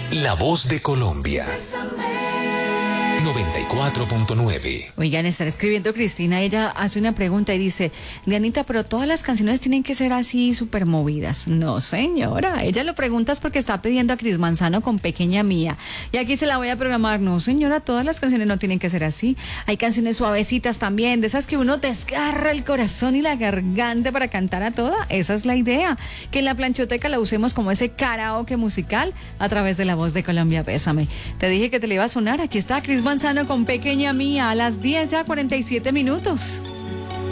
La voz de Colombia. 94.9. Oigan, estar escribiendo Cristina, ella hace una pregunta y dice: Dianita, pero todas las canciones tienen que ser así súper movidas. No, señora, ella lo pregunta es porque está pidiendo a Cris Manzano con Pequeña Mía. Y aquí se la voy a programar. No, señora, todas las canciones no tienen que ser así. Hay canciones suavecitas también, de esas que uno desgarra el corazón y la garganta para cantar a toda. Esa es la idea, que en la planchoteca la usemos como ese karaoke musical a través de La Voz de Colombia. Bésame. Te dije que te le iba a sonar. Aquí está Cris Manzano con Pequeña Mía a las 10:47.